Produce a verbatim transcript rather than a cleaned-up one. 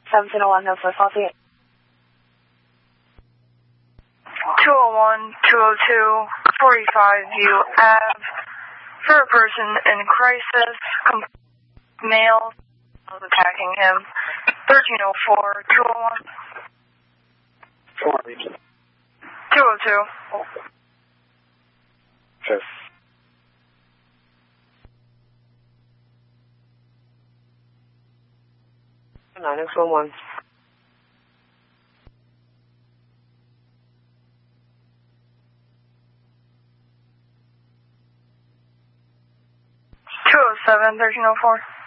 seventeen oh one, no first call two. two oh one, two oh two, forty-five View Ave. For a person in crisis, male was attacking him. thirteen oh four, two oh one. two oh two. Sure. nine X one one. two oh seven, thirteen oh four.